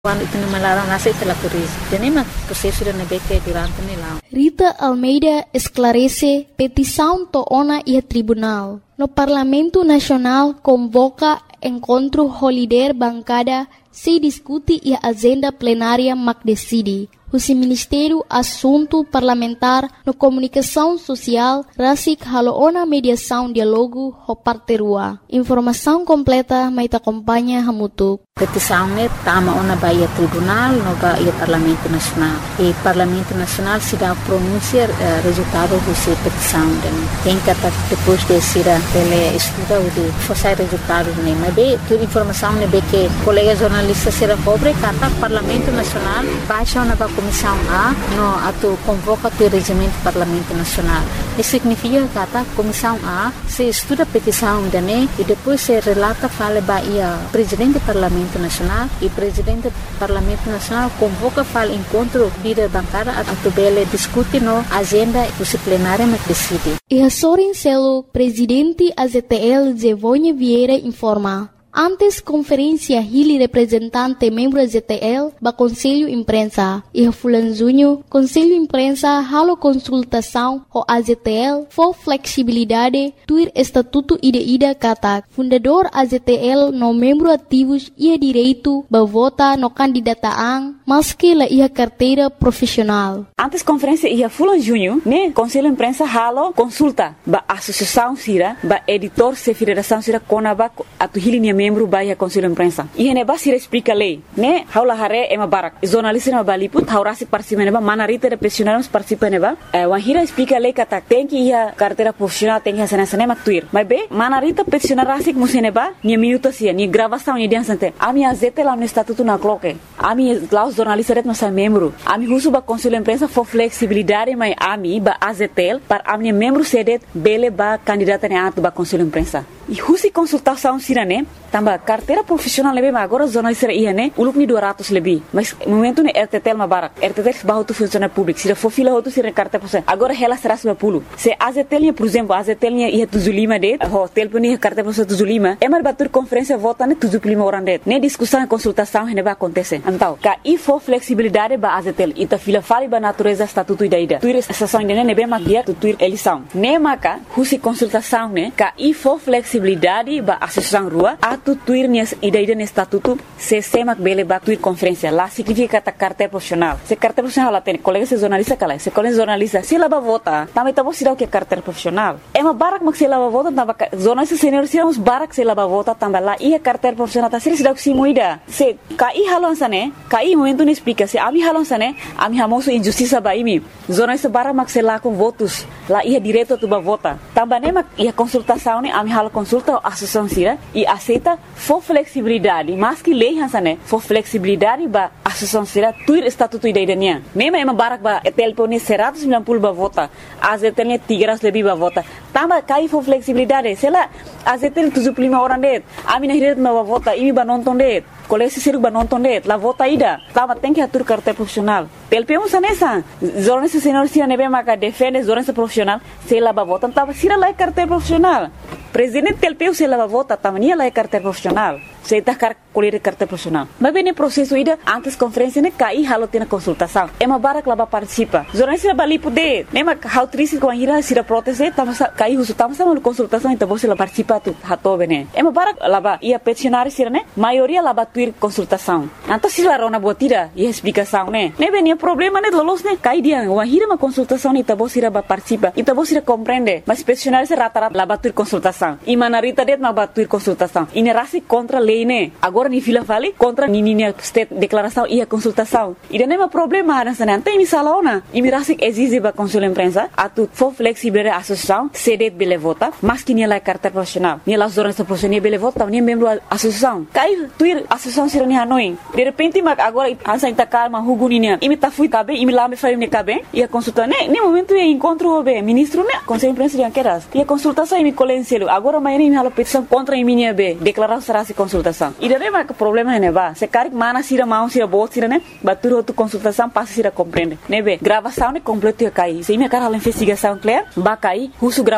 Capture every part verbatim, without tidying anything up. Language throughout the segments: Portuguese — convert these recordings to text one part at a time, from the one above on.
Quando itu namalaram nasce pela polícia. Tenemos processo de nebeque durante o Rita Almeida esclarece petição toona e tribunal. No Parlamento Nacional convoca encontro holiday bancada se discute e a agenda plenária mac decide. O Ministério Assunto Parlamentar no Comunicação Social rasik haloona mediação diálogo ho parte rua. Informação completa mai te acompanha hamutuk. Petição ne tama ona baia tribunal no baia Parlamento Nacional. E Parlamento Nacional se dá pronunciar uh, resultado dessa petição. Tem que depois de ser ele estuda o de forçar resultado ne. Mas bem, toda informação ne bem que colega jornalista será pobre kata Parlamento Nacional baixa ona ba Comissão A no ato convoca o regimento do Parlamento Nacional. Isso significa que a Comissão A se estuda a petição de ne e depois se relata fala baia presidente do Parlamento Nacional e presidente do Parlamento Nacional convoca fala encontro líder bancária a tubele discute no agenda disciplinária mas decide. E a Sorin Celo, presidente A Z T L Zevonha Vieira informa. Antes conferência Hili representante membro da Z T L ba Conselho Imprensa e a Fulanzunho Conselho Imprensa halo consultação ho A Z T L for flexibilidade tuir estatuto ida-ida kata fundador A Z T L no membro ativos ia direito ba vota no candidataan maski la ia carteira profissional. Antes conferência ia Fulanzunho ne Conselho Imprensa halo consulta ba associação sira ba editor se federação sira konaba atu Hili membro baia Conselho Imprensa. E hene basira explica lei, né? Haula hare ema barak. Jornalista na baliput, haurasi participa neba, manarita de profissionais participa neba. Eh, wahira explica lei kata tem que ia carteira profissional tem que sana sana maktuir. Mas be, manarita profissional rasik museneba, ni minuto sia, ni gravação ni dia sante. Ami azete lá no estatuto na cloque. Ami lá os jornalistas ret nossa membro. Ami husu ba Conselho Imprensa for flexibilidade, mas ami ba A Z T L para ami membro sedet bele ba candidata ne atu ba Conselho Imprensa. E husi consultação sirane tambah carteira profissional lebih agora jornalista ia ne uluk ni dua ratus lebih mas momento ne R T T L mabarak R T T L bahu tu funcionário público se for fila outro se carteira profissional agora ela será seratus lima puluh se A Z T L por exemplo A Z T L ia tujuh puluh lima det hotel pun ia carteira profissional tujuh puluh lima emar batur conferência vota ne tujuh puluh lima orang det ne discussão consultação ne vai acontecer então ka i for flexibilidade ba A Z T L ita fila fali ba natureza estatuto ida ida tuir estação ne ne bem magia tu tuir eleição ne maka husi consultação ne ka i for flexibilidade ba associação rua atu tuir nias ida-ida no estatuto se semak bele ba tuir conferência lá significa kata carteira profissional se carteira profissional lá tem colega se jornalista kala se colega jornalista se lá ba vota também tá bom se dá o que é carteira profissional é uma barak mak se lá ba vota tamba jornalista senior se uns barak se lá ba vota tamba lá e a carteira profissional tá se dá o que se moida se kai halon sane kai momento ne explica se ami halon sane ami hamoso injustiça ba imi jornalista barak mak se lá com votos lá ia direito tu ba vota tamba ne mak ia consultação ne ami halo consulta a associação sira e aceita for flexibilidade, mas que lei hansane for flexibilidade ba associação será tuir estatuto ida-idanya. Mema ema barak ba telpone seratus sembilan puluh ba vota, A Z T L tiga ratus lebih ba vota. Tambah kai for flexibilidade, sela A Z T L tujuh puluh lima orang det. Ami na hiret ba vota, imi ba nonton det. Kolesi siru ba nonton det, la vota ida. Tambah tem que atur carteira profissional. T L P um sanesa. Jornalista senior sira nebe maka defende jornalista profissional, sela ba vota, tambah sira lai carteira profissional. Presidente T L P U se lava vota também lá é carteira profissional se está car colher carteira profissional mas bem no processo ida antes conferência ne cai halo tem consultação é uma barak lá participa jornalista bali poder nem mas how triste com a ira se da proteste tamo cai uso tamo sama consultação então você lá participa tu hato bene é uma barak lá ia peticionário se né maioria lá tuir consultação então se lá rona botira e explicação né nem bem problema né lolos né cai dia uma ira uma consultação então você lá participa então você compreende mas peticionário se rata-rata lá tuir consultação e manarita det ma batuir consultação e ne rasi contra lei ne agora ni fila fali contra ni ni state declaração e a consultação e não é problema na sana tem misalona e me rasi exige ba Conselho Imprensa atu for flexible a associação sedet bele vota mas que ni la carteira profissional ni la jornalista profissional bele vota ni membro associação cai tuir associação sira ni hanoi de repente ma agora ansa inta calma huguni ni e me ta fui cabe e me lá me fai ne cabe e a consulta ne ne momento e encontro be ministro ne Conselho Imprensa de Anqueras e a consultação e me colencielo agora amanhã me halo petição contra a minha be declaração será se consultação e daí mas que problema ne ba se cari mana sira mau sira bot sira ne batur outro consultação passa sira compreende ne be gravação ne completo cai se minha cara a investigação clear ba cai husu gravação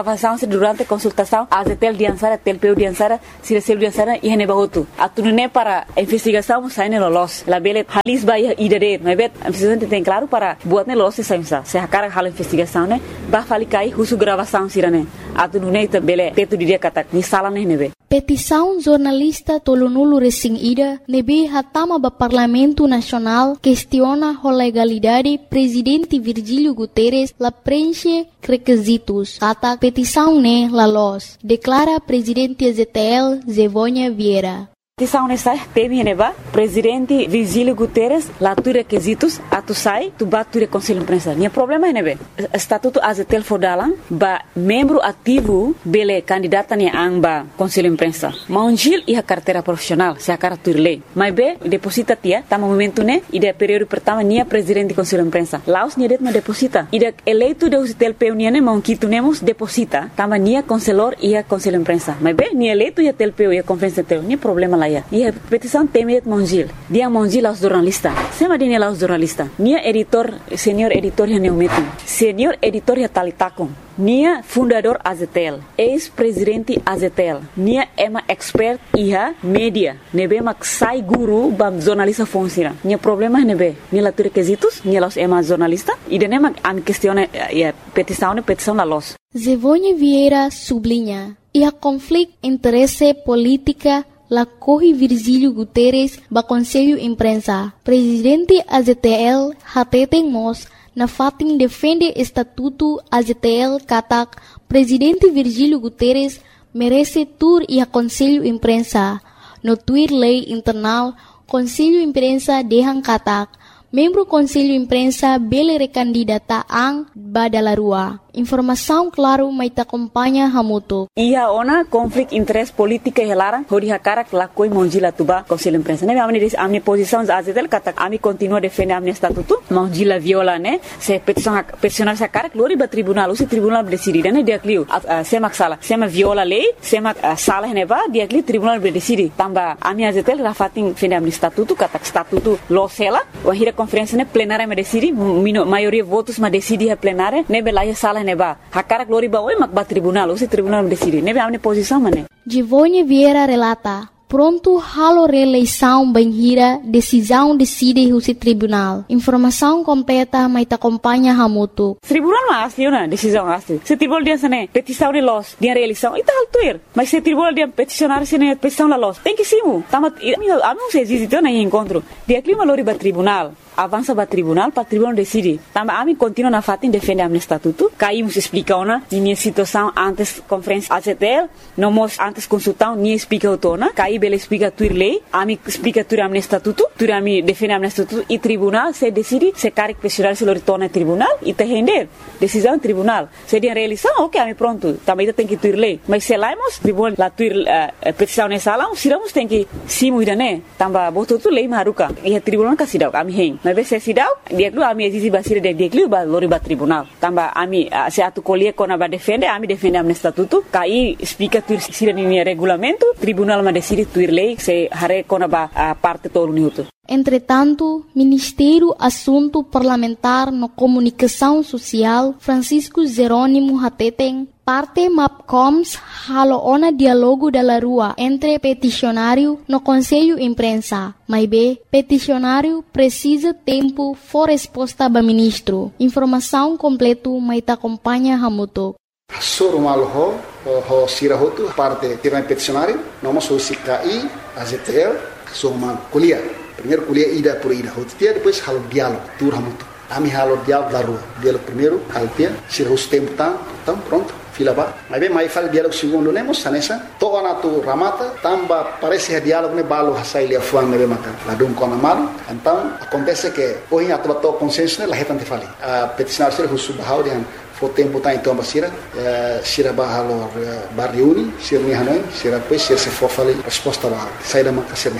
gravação durante a consultação, a Z T L de Ansara, T L P U de Ansara, se recebe de Ansara e reneba outro. A tudo nem para a investigação sai no los. La bele halis vai idere, não é bet? A investigação tem claro para buat ne los sai sa. Se a cara hala investigação né, ba fali kai husu gravação sirane. A tudo nem bele teto dia kata ni sala ne nebe. Petição jornalista Tolonulu Resing Ida nebe hatama ba Parlamento Nacional questiona a legalidade presidente Virgílio Guterres la preenche requisitos. Kata petição ne la los. Declara presidente Z T L Zevonha Vieira. Petição nessa teme neba presidente Virgílio Guterres lá tu requisitos a tu sai tu bat tu conselho de imprensa. Nia problema é nebe estatuto a Z T L fodalan ba membro ativo bele candidata ne amba conselho de imprensa. Maungil e a carteira profissional se a cara tu lei. Mas be deposita tia tá momento ne e de período pertama nia presidente de conselho de imprensa. Laos nia det ma deposita. E de eleito de Z T L P U nia ne maunquito nemos deposita. Tama nia conselor e a conselho de imprensa. Mas be nia eleito e a T L P U e a conferência T L nia problema lá. E a petição teme et Mongil. Dia Mongil aos jornalistas. Sema dine aos jornalistas. Nia editor, senhor editor ya neumetum. Senhor editor ya talitakon. Nia fundador A Z T L. Ex-presidente A Z T L. Nia ema expert iha media. Nebe mak sai guru bam jornalista funciona. Nia problema nebe. Nia latu requisitos. Nia los ema jornalista. E dene mak am questione ya petição ne petição la los. Zevonha Vieira sublinha. E a conflito interesse política la corre Virgílio Guterres ba Conselho Imprensa. Presidente A Z T L hateten mos na fatin defende estatuto A Z T L katak Presidente Virgílio Guterres merece tur e a Conselho Imprensa. No tuir lei internal Conselho Imprensa dehang katak membro Conselho Imprensa bele recandidata ang badalarua. Informação claro mai ta acompanha hamuto. Ia ona conflict interest politika helara hori hakara la koi Mongila tuba Conselho Imprensa. Ne amne dis amne posição A Z T L kata ami continua defender amne estatuto. Mongila viola ne se petição peticionar sa cara glori ba tribunal o se tribunal decidir ne dia clio se maksala se ma viola lei se ma sala ne ba dia clio tribunal decidir. Tamba ami A Z T L rafatin defender amne estatuto kata estatuto lo sela o hira conferência ne plenária me decidir maioria votos ma decidir a plenária ne belaya sala neba hakara glori ba oi mak ba tribunal o se tribunal decide nebe amne posição mane. Zevonha Vieira relata pronto halo reeleição banhira decisão decide o se tribunal. Informação completa mai ta acompanha hamuto. Tribunal ma asli na decisão asli. Se tribunal dia sane petição de los dia reeleição e tal tuir. Mas se tribunal dia peticionar sene petição la los. Tem que simu. Tama a não se existe na encontro. Dia clima lori ba tribunal. Avança para tribunal, para tribunal decide. Tamba ami continua na fatin defende amne estatuto. Caímos explica ona minha situação antes conferência A Z T L, não mos antes consultão nem explica autona. Caí bele explica tuir lei, ami explica tuir amne estatuto, tuir ami defende amne estatuto e tribunal se decide se cargo pessoal se lo retorna tribunal e te render decisão tribunal. Se dia reeleição, ok, ami pronto. Também tem que tuir lei. Mas se laimos tribunal la tuir uh, petição nessa sala, siramos tem que simu idane. Tamba botou tu lei maruka. E tribunal kasidau ami hen. Mas se sidau dia lu ami exige basir de dia lu ba lori ba tribunal tamba ami se atu colie kona ba defende ami defende amne estatuto kai explica tu sira ni regulamento tribunal ma decide tu lei se hare kona ba parte todo minuto. Entretanto, Ministério Assunto Parlamentar no Comunicação Social Francisco Jerônimo Hateten parte MAPCOMS halo ona dialogo da rua entre peticionário no Conselho Imprensa. Mas B, peticionário precisa tempo for resposta ba ministro. Informação completo mai ta acompanha hamuto. Soro malho ho sirahotu parte tiran peticionário, nós somos C K I, A Z T L, somos kuliah. Primeiro kuliah ida por ida, hotia depois halo diálogo, tur hamuto. Ami halo diálogo da rua. Diálogo primeiro, kalpia, sirahus tempo tam, tam pronto. Fila ba, mas bem mais fala diálogo segundo nemos sanessa. Toa na tu ramata, tamba parece diálogo ne balo hasai lia fuang ne maka. Ladung kona malu. Então acontece que hoje a tua to consenso ne lahetan te fali. A peticionário ser husu bahau dian fo tempo tá então basira, sira bahalo bar reuni, sir ni hanoi, sira pois sir se fo fali resposta ba. Sai da maka sir ni haka.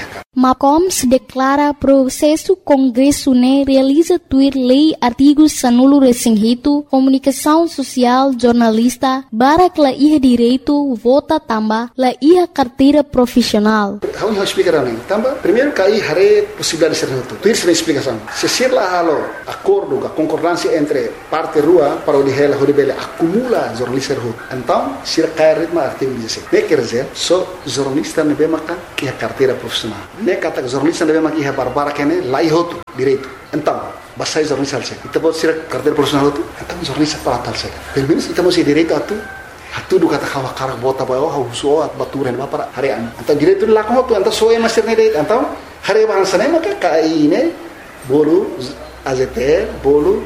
Macoms declara processo Congresso ne realiza tuir lei artigos sanulo resinghito, comunicação social, jornalista, barak la iha direito, vota tamba, la iha carteira profissional. Vamos explicar também. Tamba, primeiro que aí hare possibilidade de ser reto. Tuir sem explicação. Se ser lá halo acordo, a concordância entre parte rua para o dihela horibele acumula jornalista reto. Então, se cai ritmo artigo dezesseis. Ne quer dizer, só jornalista ne bemaka que a carteira profissional. Ne kata jornalista ne bemaka que a barbara que ne lá ihoto direito. Então, basta jornalista alse. Itu pode ser carteira profissional tu. Então jornalista para tal se. Pelo menos kita mesti direito atu. Hatu do kata kawa karak bota bayo hauso at baturan ba para harian. Então direito lá como tu, então só é master ne direito. Então, hari bahasa ne maka kai ne bolu A Z T L, bolu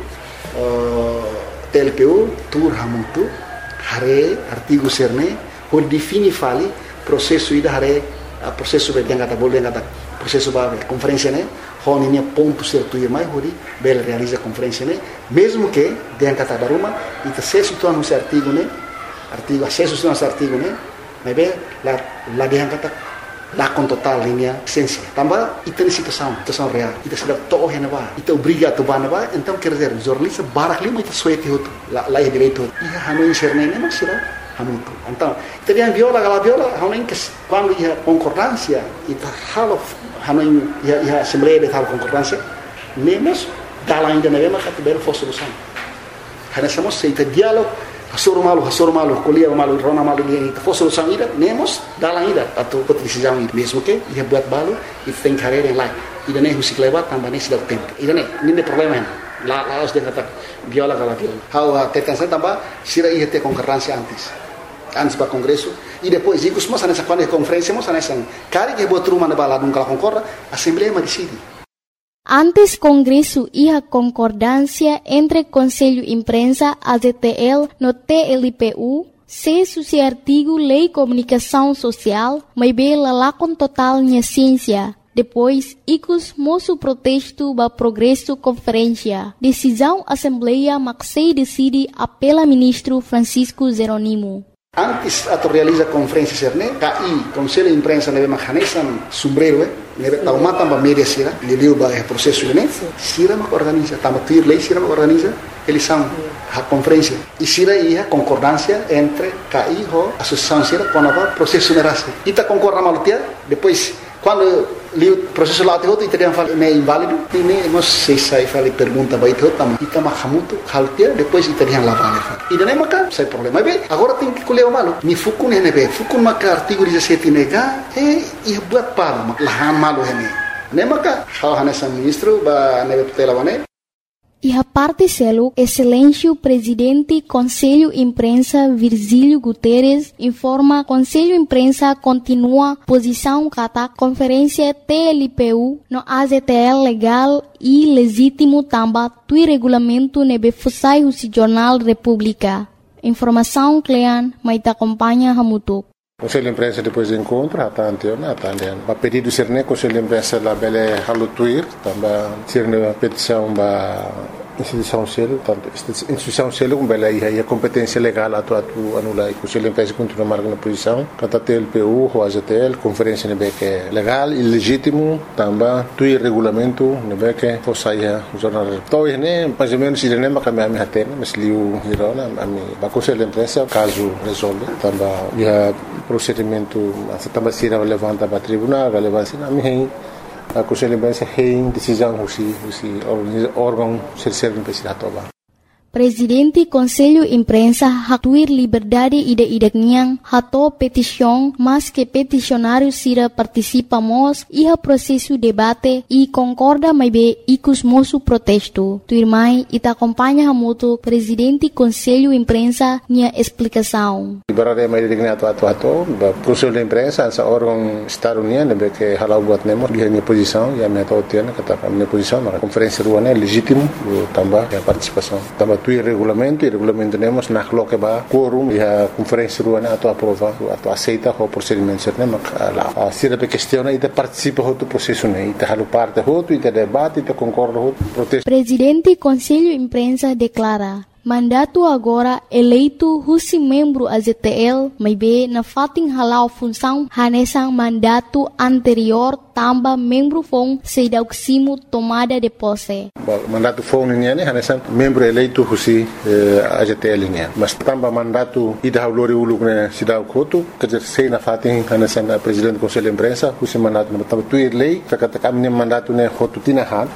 T L P U, tur hamutu, hare artigo serne, ho defini fali processo ida hare processo be yang kata bolu yang kata processo ba conferência ne, ho ninya ponto certo e mai hori bel realiza conferência ne, mesmo que yang kata daruma ita acesso tu anu artigo ne, artigo acesso tu anu artigo ne, mas be la la yang kata lá com total linha essência. Também e tem situação, situação real. Ita sudah toh yang apa, ita obriga tu ban apa, então quer dizer jornalista barak lima ita suete hotu, lá lá é direito. Ia hanu inserne nem mas será hanu tu. Então, ita dia viola gala viola, hanu que quando ia concordância, ita halo hanu ia ia assembleia de tal concordância, nemos dalam ainda na mesma categoria for solução. Hana somos se ita diálogo Hasor malu, hasor malu, kuliah malu, rona malu dia itu. For solução ida, nemos dalam ida atau decisão ida. Mesmo que ia buat balu, itu tem carreira yang lain. Ida ne husik lewat tambah ne sudah tempo. Ida ne, ini problema. Lá lá os dia kata viola kala viola. How tetansa tambah sira ia ter concorrência antes. Antes para congresso e depois ikut semua sana quando conferência semua sana sang. Kali que buat rumah na bala nunca concorra, assembleia ma decide. Antes Congresso ia concordância entre Conselho Imprensa, A Z T L, no T L P U, se suci artigo Lei Comunicação Social, mas bem lá com total minha ciência. Depois, icos moço protesto ba progresso conferência. Decisão Assembleia Maxei decide apela ministro Francisco Jeronimo. Antes atau realiza conferência serne, K I, Conselho Imprensa nebe mahanesan sombrero, eh, nebe tau mata ba media sira, leleu ba é processo ne, sira mak organiza, tama tuir lei sira mak organiza, eleição, a conferência. E sira ia concordância entre K I ho associação sira com a processo nerase. Ita concorda malutia, depois quando li o processo lá te outro e teriam falado é inválido, e nem nós sei sai fali pergunta vai te outro, ita mahamutu haltia, depois teriam lá vale. E daí maka sai problema. Bem, agora tem que colher o malo. Ni fukun hene be, fukun maka artigo dezessete nega, e ia buat para lahan malo hene. Ne maka hal hanesan ministro ba nebe tutela wane. E a parte selo, Excelência Presidente Conselho Imprensa Virgílio Guterres informa Conselho Imprensa continua posição kata Conferência T L P U no A Z T L legal e legítimo tamba tui regulamento nebe fusai husi Jornal República. Informação Clean, mas te acompanha Hamutuk. Conselho de Imprensa depois do encontro, até anteona, até anteona. A pedido ser né, Conselho de Imprensa lá bele halutuir, também ser né petição ba instituição selo, tanto instituição selo com bele aí a competência legal atu atu anula. Conselho de Imprensa continua marcando a posição, kata T L P U, o A Z T L, conferência nebe que é legal e legítimo, também tuir regulamento nebe que fosse aí o jornal. Então né, mais ou menos ele nem vai cambiar minha tena, mas liu hirona, a mim, ba Conselho de Imprensa caso resolve, também ia procedimento essa também será levanta para tribunal, relevância na minha a Conselho de Imprensa tem decisão husi husi órgão ser imprensa toba. Presidente Conselho Imprensa hatuir liberdade ide-ide niang hato petição, mas que peticionário sira participamos e a processo debate e concorda mais bem icus moço protesto. Tuirmai ita acompanha hamuto Presidente Conselho Imprensa nia explicação. Liberdade mais digna atu atu atu, Conselho de Imprensa essa órgão Estado União nebe que halau buat nemo dia minha posição e a minha totiana kata minha posição na conferência ruana é legítimo também a participação também tu regulamento e regulamento temos na coloque ba quorum e a conferência ruana atu aprova atu aceita o procedimento ser nemo lá a sira pe questiona e participa do processo né e halu parte outro e debate e concorda outro protesto. Presidente Conselho Imprensa declara mandato agora eleito husi membro A Z T L, mas be na fating halau função hanesang mandato anterior tamba membro fon Seidauximo tomada de posse. Mandato fon nian hanesan membro eleito husi A G T L nian. Mas tamba mandato ida haulori uluk ne Sidau Kotu, kerja sei na fatin hanesan presidente do Conselho de Imprensa, husi mandato na tamba tuir lei, kata kami mandato ne Kotu tinahan,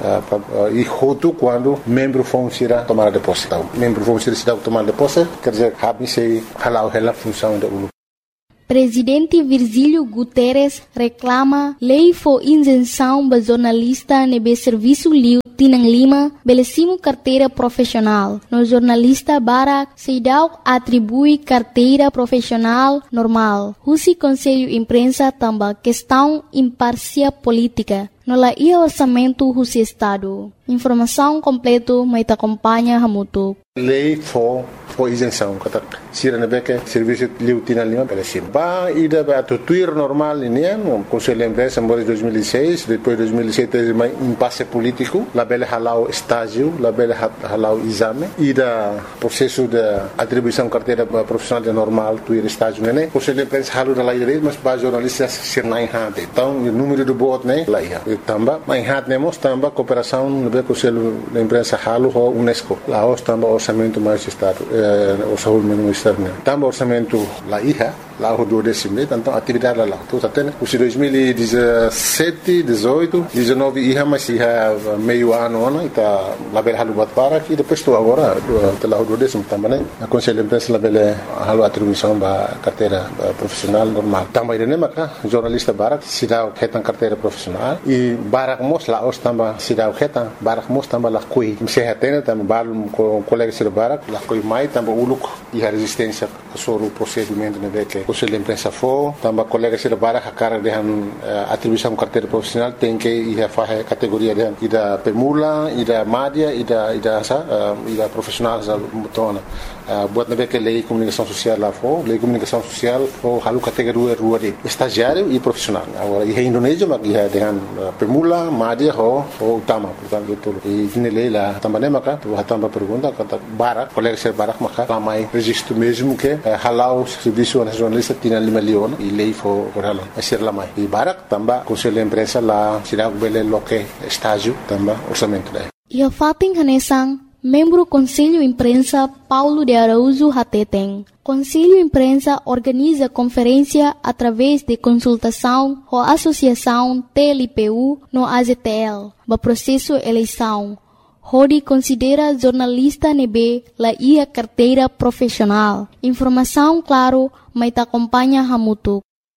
e Kotu quando membro fon sira tomada de posse. Membro fon sira Sidau tomada de posse, kerja kami sei halau hela função da uluk. Presidente Virgílio Guterres reclama lei for isenção para jornalista nebe serviço liu Tinang Lima, belecimo carteira profissional. No jornalista Barak Seidau atribui carteira profissional normal. Husi Conselho Imprensa tamba questão imparcial política. No la ia orçamento Husi Estado. Informação completo mai te acompanha Hamutu. Lei for for isenção, kata sira nebeke serviço liu Tinang Lima belecimo. Ba ida ba tuir normal ini no Conselho de Imprensa em dois mil e seis, depois dois mil e sete mai impasse político, la bele halau estágio, la bele halau exame, ida processo de atribuição carteira profissional de normal, tuir estágio né. Conselho de Imprensa halu da lei mas ba jornalistas sir nai hade. Então o número do bot né, lá ia. Tamba mai hade nemos tamba cooperação no Conselho de Imprensa halu ho UNESCO. Lá os tamba orçamento mais estado, o saúde ministério. Tamba orçamento lá ia. Lá o do décimo, então atividade lá. Então até os dois mil e dezessete, dezoito, dezenove ia mas ia meio ano ano está lá bel halu bat para que depois estou agora lá o do décimo também. A Conselho de Imprensa lá bel halu atribuição ba carteira profissional normal. Também ele maka jornalista Barak sidau ketan carteira profissional e Barak mos lá os tamba sidau ketan Barak mos tamba lá coi. Mse hatena tamba balum com colega sir Barak lá coi mai tamba uluk e a resistência sobre o procedimento né que Conselho de Imprensa for, também colega se levar a cara de atribuição carteira profissional tem que ir a fazer categoria de ida permula, ida média, ida ida sa, ida profissional sa mutona. Buat nabe que lei comunicação social lá for, lei comunicação social for halu categoria rua de estagiário e profissional. Agora em Indonésia mas ia dengan permula, média ho ho utama, portanto itu. E ini lei lá também maka, tu também pergunta kata Barak, colega se Barak maka ramai registro mesmo que halau serviço nacional Tinang Lima Leon e lei for corralo asir lamai e Barak tamba Conselho de Imprensa lá sidau bele loke estágio tamba orçamento daí. Ia fating hanesang membro Conselho Imprensa Paulo de Araújo Hateteng. Conselho Imprensa organiza conferência através de consultação com a Associação T L P U no A G T L, ba processo eleição. Hodi considera jornalista nebe la ia carteira profissional. Informação claro, mas te acompanha Hamutu.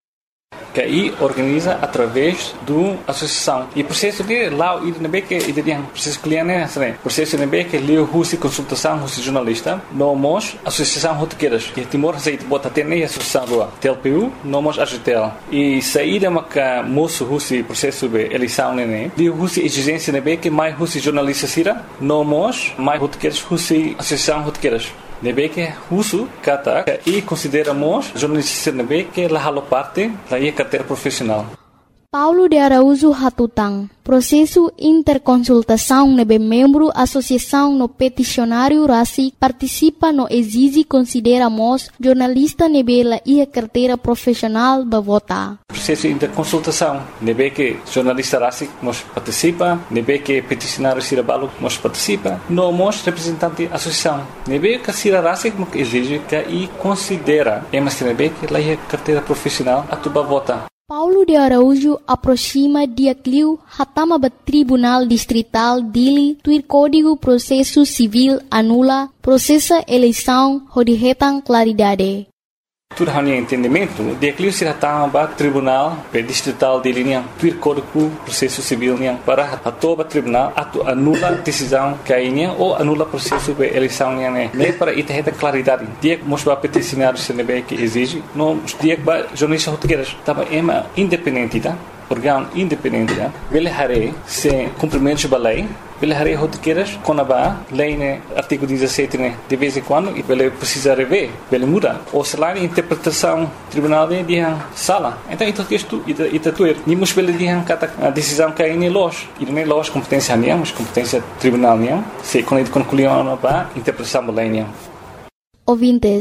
Que aí organiza através do associação e processo que lá o nebe que ideia processo cliente né processo nebe que leu husi consultação husi jornalista nomos associação rotequeiras que Timor Zeit bota ter nem associação do T L P U nomos A G T L e saída maca moço husi processo de eleição né leu husi exigência nebe que mais husi jornalista sira nomos mais rotequeiras husi associação rotequeiras nebe que husu kata e consideramos jornalista nebe que la halo parte da ia carteira profissional. Paulo de Araújo Hatutang. Processo interconsultação nebe membro associação no peticionário Rasi participa no exige consideramos jornalista nebe la ia carteira profissional ba vota. Processo interconsultação nebe que jornalista Rasi nos participa, nebe que peticionário Sirabalo nos participa, no mos representante associação. Nebe que Sira Rasi que exige que e considera é mas nebe que la ia carteira profissional a tuba vota. Paulo de Araújo aproxima dia cliu hatama ba Tribunal Distrital Dili tuir Código Processo Civil anula processa eleição hodihetan claridade. Tudo hanya entendimento, dia cliu se hatama ba Tribunal Distrital Dili niang tuir Código Processo Civil niang para hatoba tribunal atu anula decisão kainya ou anula processo de eleição niang né. Nem para ita heta claridade. Dia mos ba peticionário se nebe que exige, no dia ba jornalista rotequeiras tava ema independente tá? Órgão independente tá? Vele hare se cumprimentos ba lei, vele hare rotequeiras conaba lei né artigo dezessete né de vez em quando e vele precisa rever, vele muda ou se lá interpretação tribunal de dia sala. Então isso que isto ita ita tuer, nimos vele dia kata a decisão que aí los, e nem los competência niam, mas competência tribunal niam, se quando concluiu ba interpretação ba lei niam. Ouvintes,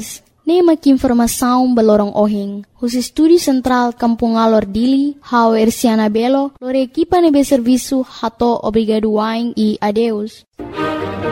Nema que informação balorong ohing. Os estúdio central Kampung Alor Dili, Hau Ersiana Belo, lore equipa nebe serviço hato obrigado wain e adeus.